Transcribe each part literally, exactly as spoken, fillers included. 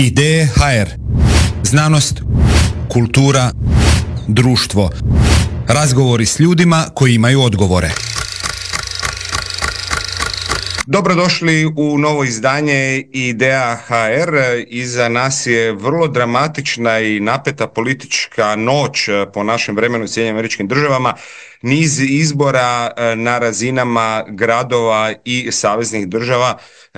Ideje ha er. Znanost, kultura, društvo. Razgovori s ljudima koji imaju odgovore. Dobrodošli u novo izdanje Ideja ha er. Iza nas je vrlo dramatična i napeta politička noć po našem vremenu u Sjedinjenim Američkim Državama. Niz izbora na razinama gradova i saveznih država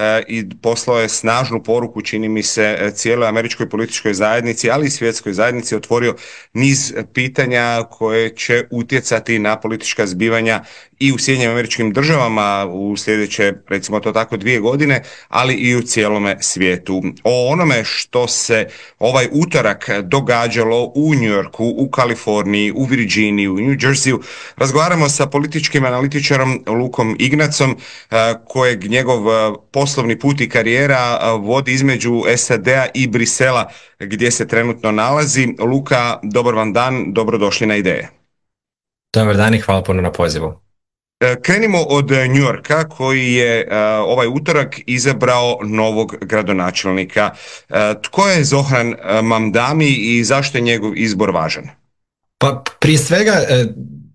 i poslao je snažnu poruku, čini mi se, cijeloj američkoj političkoj zajednici, ali i svjetskoj zajednici, otvorio niz pitanja koje će utjecati na politička zbivanja i u Sjedinjenim Američkim Državama u sljedeće, recimo to tako, dvije godine, ali i u cijelome svijetu. O onome što se ovaj utorak događalo u New Yorku, u Kaliforniji, u Virginiji, u New Jerseyu, razgovaramo sa političkim analitičarom Lukom Ignacom, kojeg njegov poslovni put i karijera vodi između es a de a i Brisela, gdje se trenutno nalazi. Luka, dobar vam dan, dobrodošli na Ideje. Dobar dan i hvala puno na pozivu. Krenimo od New Yorka, koji je uh, ovaj utorak izabrao novog gradonačelnika. Uh, tko je Zohran Mamdani i zašto je njegov izbor važan? Pa prije svega, eh,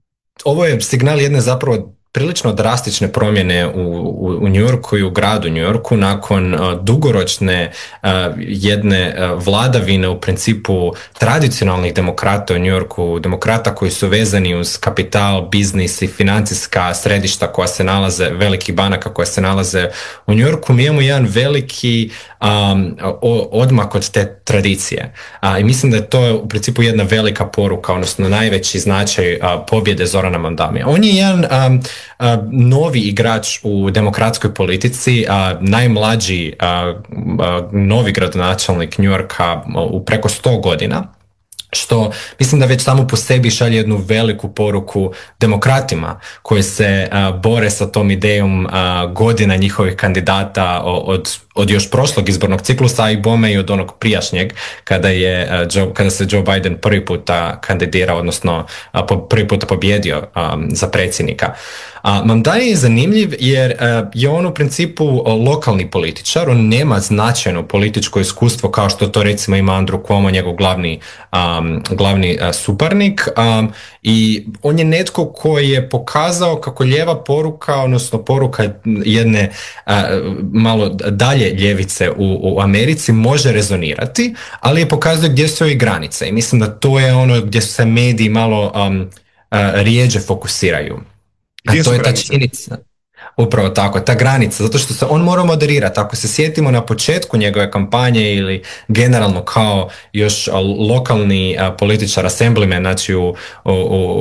ovo je signal jedne zapravo prilično drastične promjene u, u, u New Yorku i u gradu New Yorku nakon uh, dugoročne uh, jedne uh, vladavine u principu tradicionalnih demokrata u New Yorku, demokrata koji su vezani uz kapital, biznis i financijska središta koja se nalaze, velikih banaka koja se nalaze u New Yorku. Mi imamo jedan veliki um, odmak od te tradicije. Uh, I mislim da je to u principu jedna velika poruka, odnosno najveći značaj uh, pobjede Zorana Mamdamija. On je jedan um, Uh, novi igrač u demokratskoj politici, uh, najmlađi uh, uh, novi gradonačelnik New Yorka u preko sto godina, što mislim da već samo po sebi šalje jednu veliku poruku demokratima koji se uh, bore sa tom idejom uh, godina njihovih kandidata od, od još prošlog izbornog ciklusa, a i bome i od onog prijašnjeg kada, je, uh, Joe, kada se Joe Biden prvi puta kandidirao, odnosno uh, po, prvi puta pobjedio um, za predsjednika. A Mamdani je zanimljiv jer uh, je on u principu lokalni političar, on nema značajno političko iskustvo kao što to recimo ima Andrew Cuomo, njegov glavni, um, glavni uh, suparnik, um, i on je netko koji je pokazao kako lijeva poruka, odnosno poruka jedne uh, malo dalje ljevice u, u Americi može rezonirati, ali je pokazao gdje su joj granice i mislim da to je ono gdje se mediji malo um, uh, rijeđe fokusiraju. A to je ta činjenica. Upravo tako, ta granica, zato što se on mora moderirati. Ako se sjetimo na početku njegove kampanje ili generalno kao još lokalni a, političar, assemblyman, znači u, u,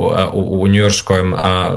u, u njujorškom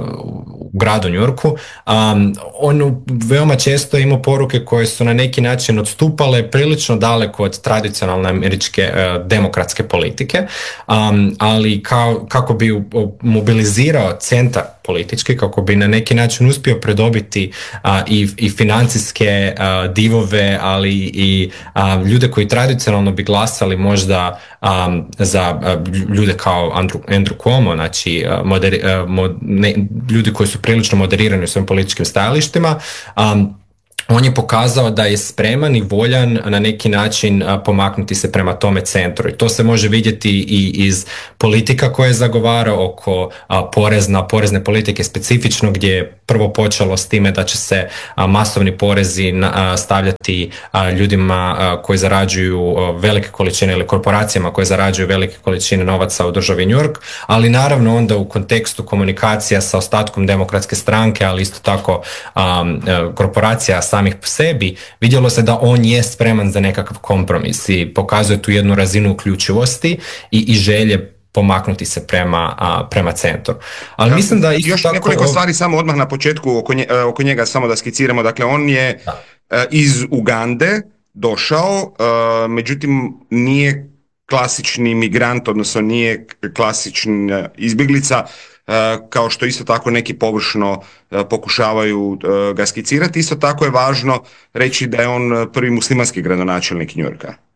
u gradu New Yorku, um, on veoma često imao poruke koje su na neki način odstupale prilično daleko od tradicionalne američke uh, demokratske politike, um, ali kao, kako bi u, mobilizirao centar politički, kako bi na neki način uspio predobiti uh, i, i financijske uh, divove, ali i uh, ljude koji tradicionalno bi glasali možda um, za uh, ljude kao Andrew, Andrew Cuomo, znači uh, moder, uh, mod, ne, ljudi koji su prilično moderirani u svojim političkim stajalištima. Um, on je pokazao da je spreman i voljan na neki način a, pomaknuti se prema tome centru. I to se može vidjeti i iz politika koje je zagovarao oko a, porezna, porezne politike specifično, gdje je prvo počelo s time da će se a, masovni porezi na, a, stavljati a, ljudima a, koji zarađuju a, velike količine ili korporacijama koje zarađuju velike količine novaca u državi New York, ali naravno onda u kontekstu komunikacija sa ostatkom demokratske stranke, ali isto tako a, a, korporacija samih po sebi, vidjelo se da on je spreman za nekakav kompromis i pokazuje tu jednu razinu uključivosti i, i želje pomaknuti se prema, a, prema centru. Ali ja, mislim da još tako... nekoliko stvari samo odmah na početku oko, nje, oko njega samo da skiciramo. Dakle, on je da. iz Ugande došao, međutim nije klasični migrant, odnosno nije klasična izbjeglica, kao što isto tako neki površno pokušavaju ga skicirati. Isto tako je važno reći da je on prvi muslimanski gradonačelnik New Yorka.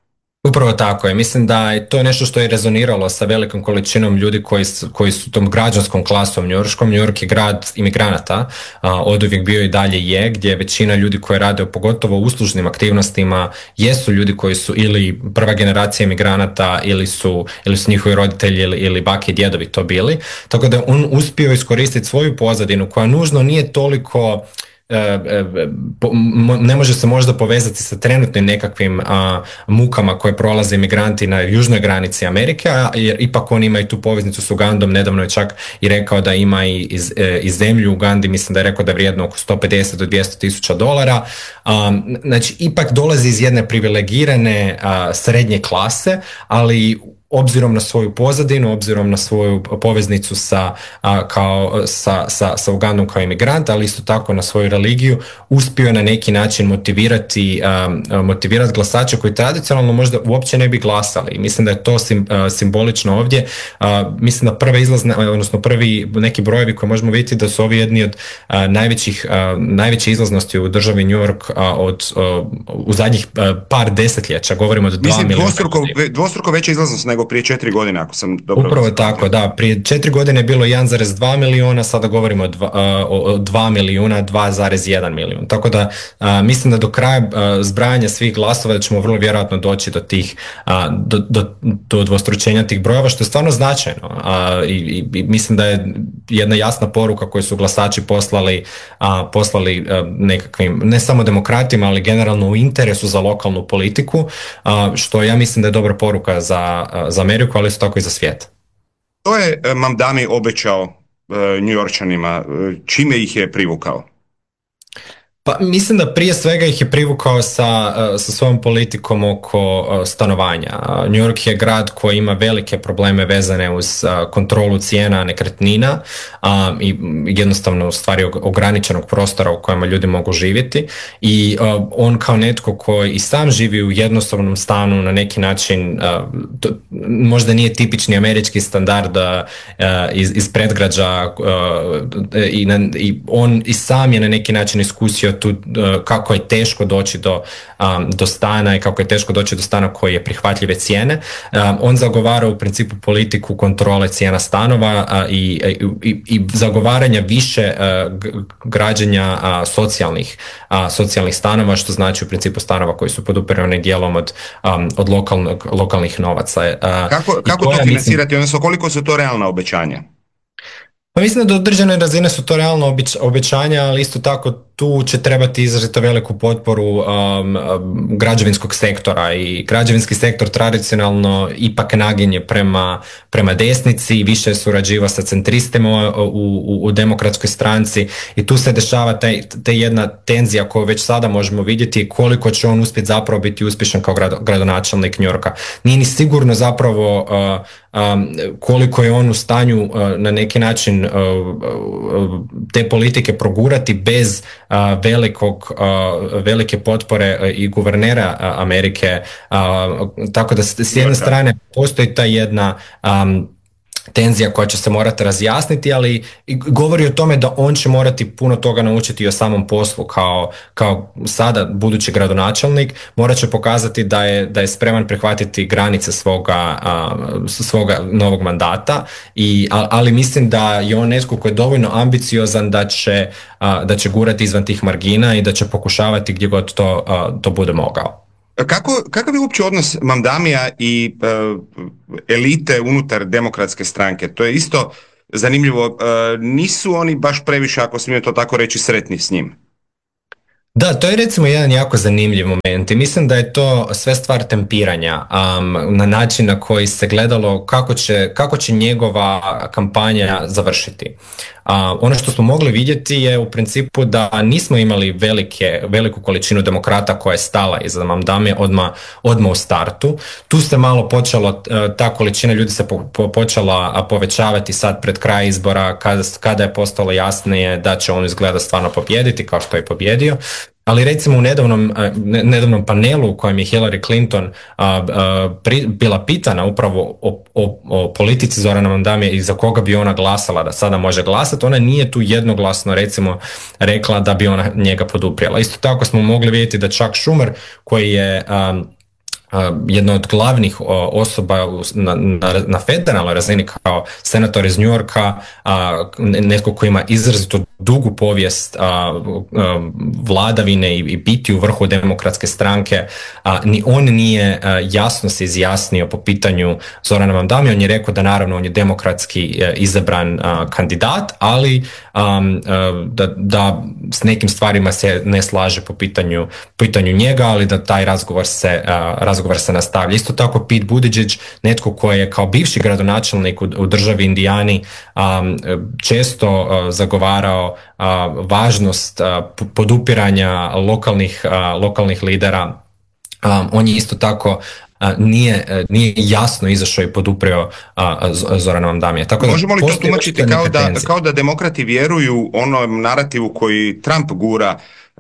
Upravo tako je. Mislim da je to nešto što je rezoniralo sa velikom količinom ljudi koji su, koji su tom građanskom klasom njujorškom. New York je grad imigranata, od uvijek bio i dalje je, gdje većina ljudi koji rade pogotovo u uslužnim aktivnostima jesu ljudi koji su ili prva generacija imigranata ili su, ili su njihovi roditelji ili, ili bake i djedovi to bili. Tako da on uspio iskoristiti svoju pozadinu koja nužno nije toliko ne može se možda povezati sa trenutnim nekakvim a, mukama koje prolaze imigranti na južnoj granici Amerike, a, jer ipak on ima i tu poveznicu s Ugandom. Nedavno je čak i rekao da ima i, iz, i zemlju u Ugandi, mislim da je rekao da je vrijedno oko sto pedeset do dvjesto tisuća dolara. A, znači ipak dolazi iz jedne privilegirane a, srednje klase, ali obzirom na svoju pozadinu, obzirom na svoju poveznicu sa, a, kao, sa, sa, sa Ugandom kao imigrant, ali isto tako na svoju religiju, uspio je na neki način motivirati, a, motivirati glasače koji tradicionalno možda uopće ne bi glasali. Mislim da je to sim, a, simbolično ovdje. A, mislim da prve izlazne, odnosno prvi neki brojevi koje možemo vidjeti da su ovi jedni od a, najvećih, a, najveće izlaznosti u državi New York a, od, a, u zadnjih a, par desetljeća. Govorimo od dva Mislim, milijuna. Dvostruko, dvostruko veća izlaznost nego prije četiri godine, ako sam dobro... Upravo tako, da. Prije četiri godine je bilo jedan zarez dva milijuna, sada govorimo o dva, o dva milijuna, dva zarez jedan milijun. Tako da a, mislim da do kraja a, zbrajanja svih glasova da ćemo vrlo vjerojatno doći do tih, a, do, do, do dvostručenja tih brojeva, što je stvarno značajno. A, i, i mislim da je jedna jasna poruka koju su glasači poslali, a, poslali a, nekakvim, ne samo demokratima, ali generalno u interesu za lokalnu politiku, a, što ja mislim da je dobra poruka za, za Ameriku, ali isto tako i za svijet. To je Mamdani obećao uh, Njujorčanima, čime ih je privukao? Pa mislim da prije svega ih je privukao sa, sa svojom politikom oko stanovanja. New York je grad koji ima velike probleme vezane uz kontrolu cijena nekretnina a, i jednostavno u stvari ograničenog prostora u kojima ljudi mogu živjeti i a, on kao netko koji i sam živi u jednostavnom stanu na neki način, a, to, možda nije tipični američki standard a, iz, iz predgrađa a, i, na, i on i sam je na neki način iskusio tu, kako je teško doći do, um, do stana i kako je teško doći do stana koji je prihvatljive cijene. Um, on zagovara u principu politiku kontrole cijena stanova uh, i, i, i zagovaranja više uh, građenja uh, socijalnih, uh, socijalnih stanova, što znači u principu stanova koji su podupirani dijelom od, um, od lokalnog, lokalnih novaca. Uh, kako kako to, to financirati, mislim, odnosno koliko su to realna obećanja? Pa mislim da do određene razine su to realno obećanja, ali isto tako tu će trebati izrazito veliku potporu um, um, građevinskog sektora i građevinski sektor tradicionalno ipak naginje prema, prema desnici, više je surađivao sa centristima u, u, u demokratskoj stranci i tu se dešava taj, ta jedna tenzija koju već sada možemo vidjeti koliko će on uspjeti zapravo biti uspješan kao grad, gradonačelnik New Yorka. Nije ni sigurno zapravo uh, um, koliko je on u stanju uh, na neki način uh, uh, te politike progurati bez uh, velikog, uh, velike potpore uh, i guvernera uh, Amerike. Uh, tako da s jedne strane postoji ta jedna um, tenzija koja će se morati razjasniti, ali govori o tome da on će morati puno toga naučiti i o samom poslu kao, kao sada budući gradonačelnik. Morat će pokazati da je, da je spreman prihvatiti granice svoga, uh, svoga novog mandata, i, ali mislim da je on netko koji je dovoljno ambiciozan da će, uh, da će gurati izvan tih margina i da će pokušavati gdje god to, uh, to bude mogao. Kako, kakav je uopće odnos Mamdamija i e, elite unutar demokratske stranke? To je isto zanimljivo. E, nisu oni baš previše, ako smijem to tako reći, sretni s njim? Da, to je recimo jedan jako zanimljiv moment i mislim da je to sve stvar tempiranja um, na način na koji se gledalo kako će, kako će njegova kampanja završiti. Uh, ono što smo mogli vidjeti je u principu da nismo imali velike, veliku količinu demokrata koja je stala iza Mamdamija odmah, odmah u startu. Tu se malo počelo, uh, ta količina ljudi se po, po, počela povećavati sad pred kraj izbora kada, kada je postalo jasnije da će on izgleda stvarno pobijediti kao što je pobjedio. Ali recimo u nedavnom, nedavnom panelu u kojem je Hillary Clinton a, a, pri, bila pitana upravo o, o, o politici Zorana Mamdamija i za koga bi ona glasala da sada može glasati, ona nije tu jednoglasno recimo rekla da bi ona njega poduprijela. Isto tako smo mogli vidjeti da Chuck Schumer koji je a, jedna od glavnih osoba na, na, na federalnoj razini kao senator iz New Yorka, netko koji ima izrazito dugu povijest vladavine i biti u vrhu demokratske stranke, ni on nije jasno se izjasnio po pitanju Zorana Mamdamija. On je rekao da naravno on je demokratski izabran kandidat, ali da, da s nekim stvarima se ne slaže po pitanju, pitanju njega, ali da taj razgovor se razgovor se nastavlja. Isto tako Pete Buttigieg, netko koji je kao bivši gradonačelnik u, u državi Indijani um, često uh, zagovarao uh, važnost uh, podupiranja lokalnih, uh, lokalnih lidera. Um, on je isto tako uh, nije, uh, nije jasno izašao i poduprio uh, Zorana Mamdamija. Tako možemo li to tumačiti kao da, kao da demokrati vjeruju onom narativu koji Trump gura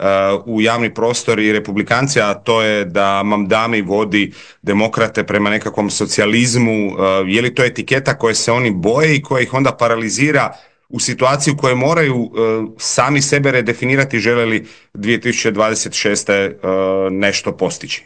u javni prostor i republikanci, a to je da Mamdami vodi demokrate prema nekakvom socijalizmu? Je li to etiketa koje se oni boje i koja ih onda paralizira u situaciji u kojoj moraju sami sebe redefinirati žele li dvije tisuće dvadeset šeste nešto postići?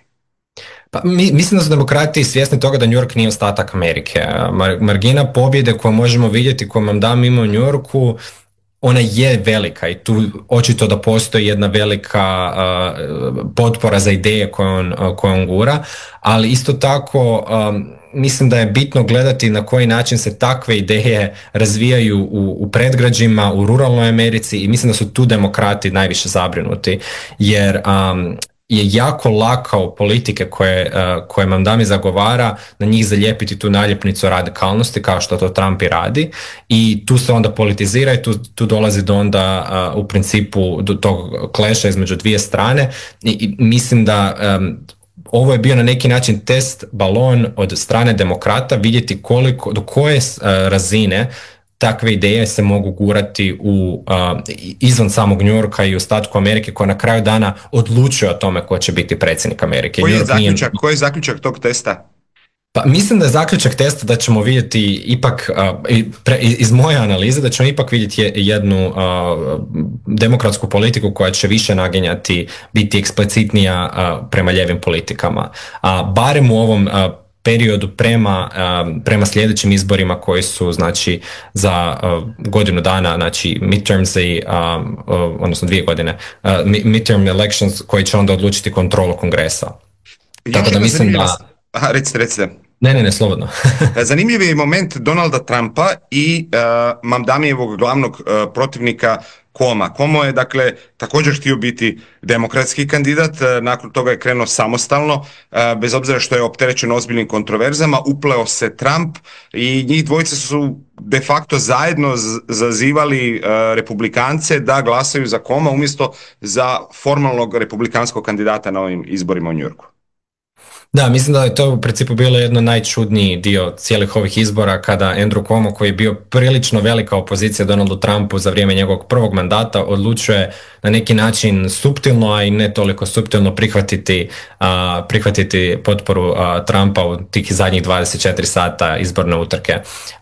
Pa, mi, mislim da su demokrati svjesni toga da New York nije ostatak Amerike. Mar, margina pobjede koju možemo vidjeti, koju Mamdami ima u New Yorku, ona je velika i tu očito da postoji jedna velika uh, potpora za ideje koje on, uh, koje on gura, ali isto tako um, mislim da je bitno gledati na koji način se takve ideje razvijaju u, u predgrađima, u ruralnoj Americi, i mislim da su tu demokrati najviše zabrinuti, jer um, je jako lako politike koje, uh, koje Mamdami zagovara na njih zalijepiti tu naljepnicu radikalnosti kao što to Trump i radi, i tu se onda politizira i tu, tu dolazi do onda uh, u principu do tog kleša između dvije strane, i, i mislim da um, ovo je bio na neki način test balon od strane demokrata, vidjeti koliko, do koje uh, razine takve ideje se mogu gurati u, uh, izvan samog New Yorka i u ostatku Amerike, koja na kraju dana odlučuje o tome ko će biti predsjednik Amerike. Koji je zaključak, nije... koji je zaključak tog testa? Pa mislim da je zaključak testa da ćemo vidjeti ipak, uh, pre, iz moje analize, da ćemo ipak vidjeti jednu uh, demokratsku politiku koja će više naginjati biti eksplicitnija uh, prema ljevim politikama. A uh, barem u ovom uh, periodu prema, um, prema sljedećim izborima koji su, znači, za uh, godinu dana, znači midterms i, um, uh, odnosno dvije godine, uh, midterm elections koji će onda odlučiti kontrolu kongresa. Tako da mislim da... Aha, recite, recite. Ne, ne, ne, slobodno. Zanimljiv je moment Donalda Trumpa i uh, Mamdamijevog glavnog uh, protivnika Cuoma. Cuomo je, dakle, također htio biti demokratski kandidat, nakon toga je krenuo samostalno, bez obzira što je opterećen ozbiljnim kontroverzama, upleo se Trump i njih dvojice su de facto zajedno zazivali republikance da glasaju za Cuoma umjesto za formalnog republikanskog kandidata na ovim izborima u New Yorku. Da, mislim da je to u principu bilo jedno najčudniji dio cijelih ovih izbora, kada Andrew Cuomo, koji je bio prilično velika opozicija Donaldu Trumpu za vrijeme njegovog prvog mandata, odlučuje na neki način suptilno, a i ne toliko suptilno prihvatiti, uh, prihvatiti potporu uh, Trumpa u tih zadnjih dvadeset četiri sata izborne utrke.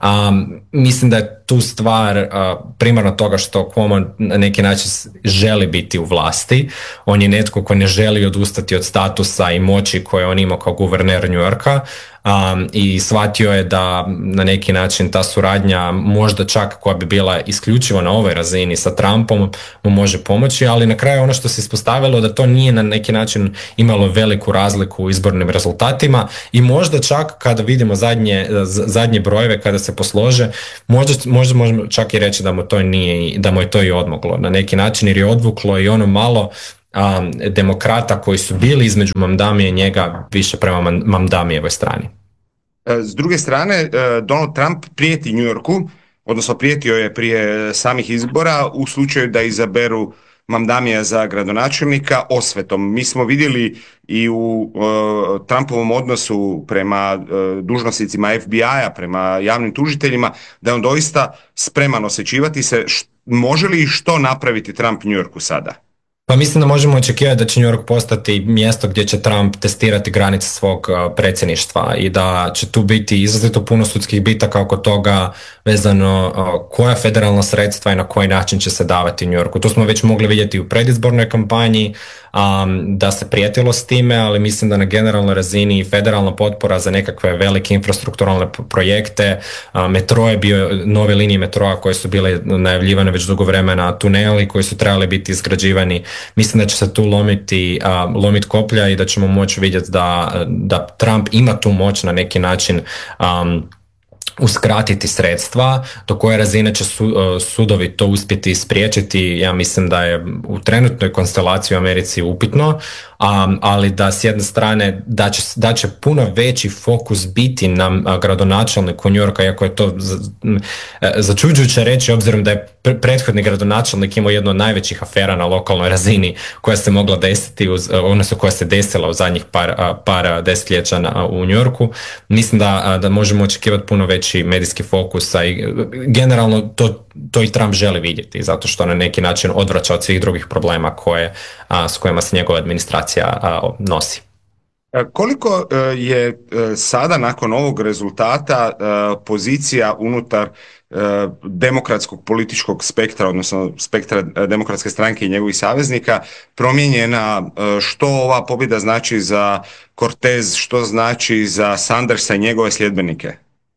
Um, mislim da je tu stvar uh, primarno toga što Cuomo na neki način želi biti u vlasti. On je netko ko ne želi odustati od statusa i moći koje on ima kao guverner New Yorka, um, i shvatio je da na neki način ta suradnja, možda čak koja bi bila isključivo na ovoj razini sa Trumpom, mu može pomoći, ali na kraju ono što se ispostavilo da to nije na neki način imalo veliku razliku u izbornim rezultatima, i možda čak kada vidimo zadnje, zadnje brojeve kada se poslože, možda, možda možemo čak i reći da mu to nije, da mu je to i odmoglo na neki način, jer je odvuklo i ono malo Um, demokrata koji su bili između Mamdamije i njega više prema Mamdamijevoj strani. S druge strane, Donald Trump prijeti New Yorku, odnosno prijetio je prije samih izbora u slučaju da izaberu Mamdamija za gradonačelnika osvetom. Mi smo vidjeli i u uh, Trumpovom odnosu prema uh, dužnosnicima F B I-a, prema javnim tužiteljima, da je on doista spreman osjećivati se. Š, može li i što napraviti Trump New Yorku sada? Pa mislim da možemo očekivati da će New York postati mjesto gdje će Trump testirati granice svog predsjedništva i da će tu biti izrazito puno sudskih bitaka oko toga vezano uh, koja federalna sredstva i na koji način će se davati u New Yorku. To smo već mogli vidjeti u predizbornoj kampanji, um, da se prijetilo s time, ali mislim da na generalnoj razini federalna potpora za nekakve velike infrastrukturalne projekte, uh, metro je bio, nove linije metroa koje su bile najavljivane već dugo vremena, tuneli koji su trebali biti izgrađivani. Mislim da će se tu lomiti, uh, lomit koplja i da ćemo moći vidjeti da, da Trump ima tu moć na neki način um, uskratiti sredstva, do koje razine će su, sudovi to uspjeti spriječiti. Ja mislim da je u trenutnoj konstelaciji u Americi upitno, um, ali da s jedne strane da će, da će puno veći fokus biti na gradonačelniku New Yorka, iako je to začuđujuće reći obzirom da je prethodni gradonačelnik imao jednu od najvećih afera na lokalnoj razini koja se mogla desiti, uz, odnosno koja se desila u zadnjih par, par desetljeća u New Yorku. Mislim da, da možemo očekivati puno veći medijski fokus, a i generalno to, to i Trump želi vidjeti, zato što na neki način odvraća od svih drugih problema koje, a, s kojima se njegova administracija a, nosi. Koliko je sada nakon ovog rezultata pozicija unutar demokratskog političkog spektra, odnosno spektra demokratske stranke i njegovih saveznika promijenjena, što ova pobjeda znači za Cortez, što znači za Sandersa i njegove sljedbenike?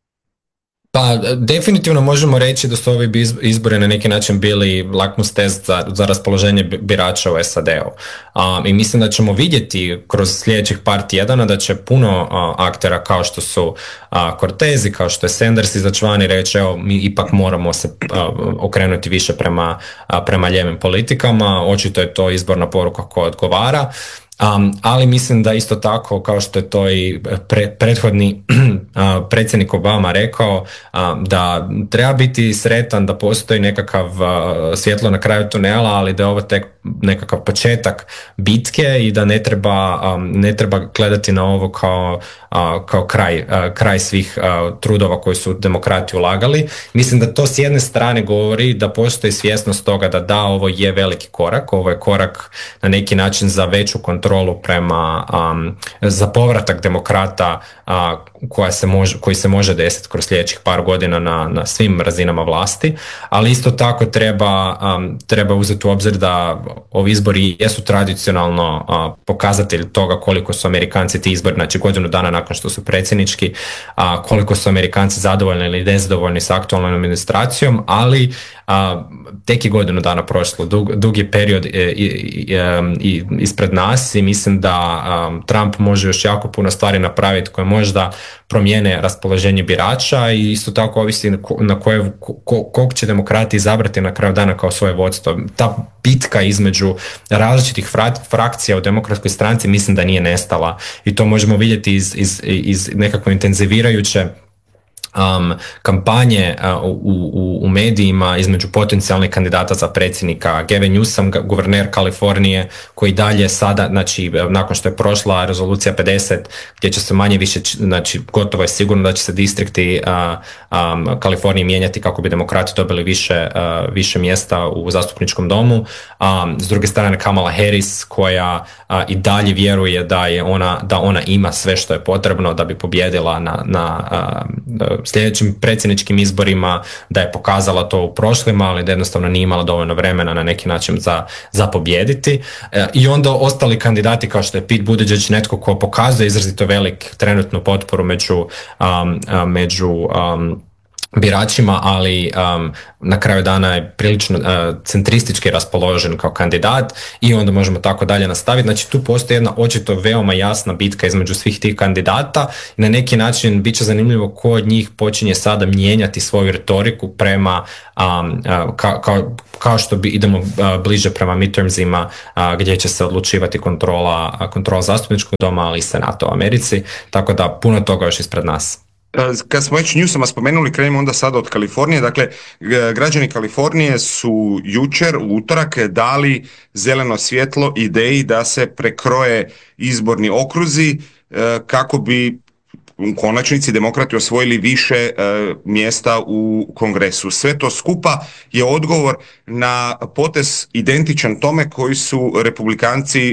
Pa definitivno možemo reći da su ovi izbori na neki način bili lakmus test za, za raspoloženje birača u S A D-u. Um, I mislim da ćemo vidjeti kroz sljedećih par tjedana da će puno uh, aktera kao što su uh, Cortez, kao što je Sanders izaći van i reći evo mi ipak moramo se uh, okrenuti više prema, uh, prema lijevim politikama. Očito je to izborna poruka koja odgovara. Um, ali mislim da isto tako, kao što je to i pre, prethodni uh, predsjednik Obama rekao, um, da treba biti sretan da postoji nekakav uh, svjetlo na kraju tunela, ali da je ovo tek nekakav početak bitke i da ne treba, um, ne treba gledati na ovo kao, uh, kao kraj, uh, kraj svih uh, trudova koji su demokrati ulagali. Mislim da to s jedne strane govori da postoji svjesnost toga da da, ovo je veliki korak, ovo je korak na neki način za veću kontrolu prema, um, za povratak demokrata uh, koja se može, koji se može desiti kroz sljedećih par godina na, na svim razinama vlasti, ali isto tako treba, um, treba uzeti u obzir da ovi izbori jesu tradicionalno uh, pokazatelj toga koliko su Amerikanci ti izbori, znači godinu dana nakon što su predsjednički, uh, koliko su Amerikanci zadovoljni ili nezadovoljni s aktualnom administracijom, ali uh, tek je godinu dana prošlo, dug, dugi period i, i, i, ispred nas i mislim da um, Trump može još jako puno stvari napraviti koje možda promijene raspoloženje birača i isto tako ovisi na koje, ko, kog će demokrati izabrati na kraju dana kao svoje vodstvo. Ta bitka između različitih fra, frakcija u demokratskoj stranci mislim da nije nestala i to možemo vidjeti iz, iz, iz nekako intenzivirajuće Um, kampanje uh, u, u, u medijima između potencijalnih kandidata za predsjednika. Gavin Newsom, guverner Kalifornije, koji dalje sada, znači nakon što je prošla rezolucija pedeset, gdje će se manje više, znači gotovo je sigurno da će se distrikti uh, um, Kalifornije mijenjati kako bi demokrati dobili više, uh, više mjesta u zastupničkom domu. Um, s druge strane Kamala Harris, koja uh, i dalje vjeruje da je ona, da ona ima sve što je potrebno da bi pobjedila na, na uh, sljedećim predsjedničkim izborima, da je pokazala to u prošlima, ali da jednostavno nije imala dovoljno vremena na neki način za, za pobijediti. E, I onda ostali kandidati kao što je Pete Buttigieg, netko ko pokazuje izrazito velik trenutnu potporu među, um, među um, biračima, ali um, na kraju dana je prilično uh, centristički raspoložen kao kandidat i onda možemo tako dalje nastaviti. Znači tu postoji jedna očito veoma jasna bitka između svih tih kandidata i na neki način bit će zanimljivo ko od njih počinje sada mijenjati svoju retoriku prema um, uh, ka, kao, kao što bi idemo uh, bliže prema midtermsima uh, gdje će se odlučivati kontrola, uh, kontrola zastupničkog doma, ali i senata u Americi, tako da puno toga još ispred nas. Kad smo već Newsoma spomenuli, krenimo onda sada od Kalifornije. Dakle, građani Kalifornije su jučer, u utorak, dali zeleno svjetlo ideji da se prekroje izborni okruzi kako bi u konačnici demokrati osvojili više e, mjesta u Kongresu. Sve to skupa je odgovor na potez identičan tome koji su republikanci e,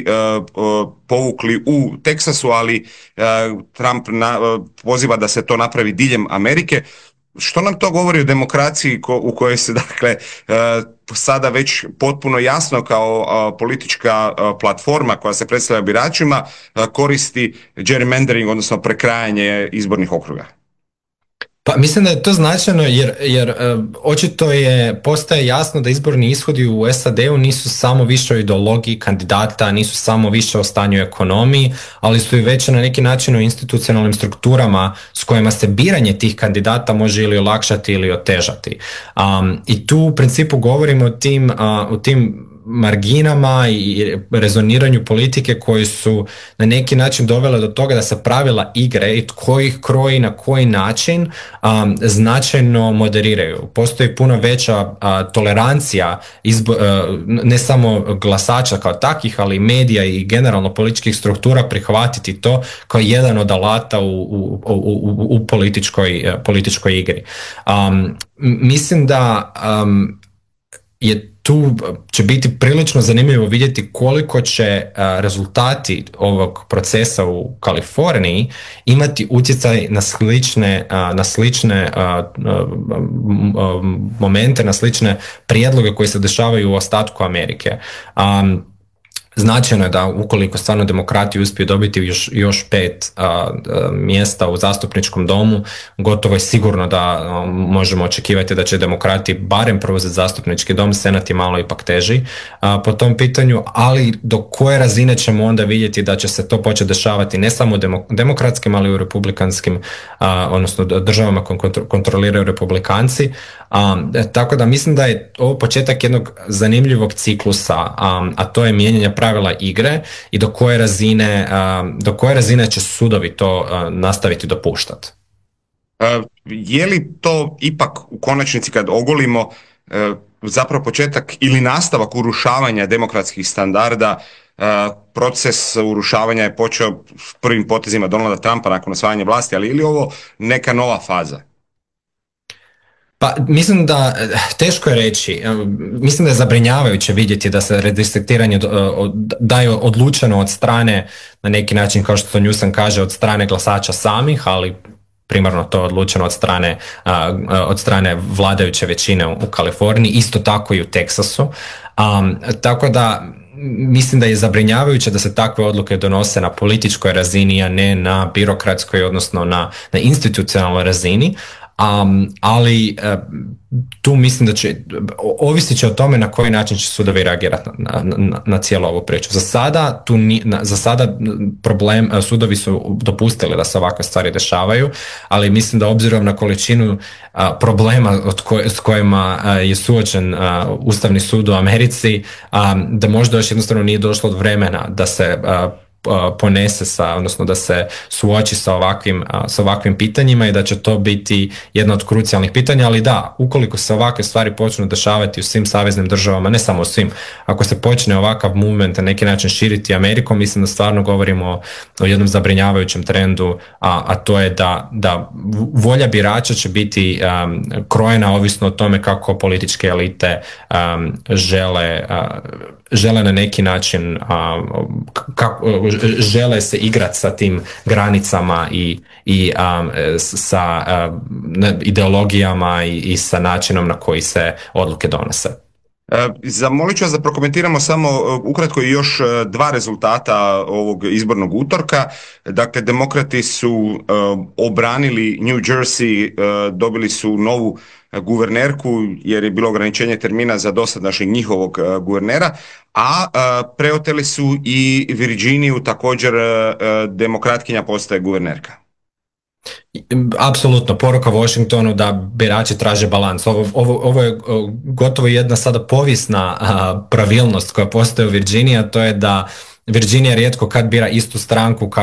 povukli u Teksasu, ali e, Trump na, poziva da se to napravi diljem Amerike. Što nam to govori o demokraciji ko, u kojoj se dakle sada već potpuno jasno kao politička platforma koja se predstavlja biračima koristi gerrymandering, odnosno prekrajanje izbornih okruga? Pa mislim da je to značajno jer, jer uh, očito je, postaje jasno da izborni ishodi u S A D-u nisu samo više o ideologiji kandidata, nisu samo više o stanju ekonomiji, ali su i već na neki način o institucionalnim strukturama s kojima se biranje tih kandidata može ili olakšati ili otežati. Um, I tu u principu govorimo o tim, uh, o tim marginama i rezoniranju politike koji su na neki način dovele do toga da se pravila igre i tko ih kroji na koji način um, značajno moderiraju. Postoji puno veća uh, tolerancija izbo, uh, ne samo glasača kao takvih, ali i medija i generalno političkih struktura prihvatiti to kao jedan od alata u, u, u, u političkoj, uh, političkoj igri. Um, mislim da um, je tu će biti prilično zanimljivo vidjeti koliko će rezultati ovog procesa u Kaliforniji imati utjecaj na slične, na slične momente, na slične prijedloge koji se dešavaju u ostatku Amerike. Um, Značajno je da ukoliko stvarno demokrati uspiju dobiti još, još pet a, a, mjesta u zastupničkom domu, gotovo je sigurno da a, možemo očekivati da će demokrati barem preuzeti zastupnički dom, senat je malo ipak teži a, po tom pitanju, ali do koje razine ćemo onda vidjeti da će se to početi dešavati ne samo u demo, demokratskim, ali i u republikanskim, a, odnosno državama koje kontroliraju republikanci. A, tako da mislim da je ovo početak jednog zanimljivog ciklusa, a, a to je mijenjanje pravila igre i do koje razine, a, do koje razine će sudovi to a, nastaviti dopuštati. A, je li to ipak u konačnici kad ogolimo a, zapravo početak ili nastavak urušavanja demokratskih standarda? A, proces urušavanja je počeo s prvim potezima Donalda Trumpa nakon osvajanja vlasti, ali ili ovo neka nova faza? Pa mislim da, teško je reći, mislim da je zabrinjavajuće vidjeti da se redistriktiranje daje odlučeno od strane, na neki način kao što to Newsom kaže, od strane glasača samih, ali primarno to je odlučeno od strane, od strane vladajuće većine u Kaliforniji, isto tako i u Teksasu. Um, tako da mislim da je zabrinjavajuće da se takve odluke donose na političkoj razini, a ne na birokratskoj, odnosno na, na institucionalnoj razini. Um, ali uh, tu mislim da će, ovisit će o tome na koji način će sudovi reagirati na, na, na cijelu ovu priču. Za sada, tu ni, na, za sada problem, sudovi su dopustili da se ovakve stvari dešavaju, ali mislim da obzirom na količinu uh, problema od koje, s kojima uh, je suočen uh, Ustavni sud u Americi, um, da možda još jednostavno nije došlo od vremena da se uh, ponese sa, odnosno da se suoči sa ovakvim, sa ovakvim pitanjima i da će to biti jedno od krucijalnih pitanja, ali da, ukoliko se ovakve stvari počnu dešavati u svim saveznim državama, ne samo u svim, ako se počne ovakav movement na neki način širiti Amerikom, mislim da stvarno govorimo o jednom zabrinjavajućem trendu, a, a to je da, da volja birača će biti um, krojena ovisno o tome kako političke elite um, žele uh, žele na neki način um, kako, žele se igrati sa tim granicama i, i um, sa um, ideologijama i, i sa načinom na koji se odluke donose. Zamolit ću vas da prokomentiramo samo ukratko i još dva rezultata ovog izbornog utorka. Dakle, demokrati su uh, obranili New Jersey, uh, dobili su novu guvernerku jer je bilo ograničenje termina za dosadašnjeg njihovog uh, guvernera, a uh, preoteli su i Virginiju, također uh, demokratkinja postaje guvernerka. Apsolutno, poruka Washingtonu da birači traže balans. Ovo, ovo, ovo je gotovo jedna sada povijesna a, pravilnost koja postoji u Virginiji, a to je da Virginija rijetko kad bira istu stranku kao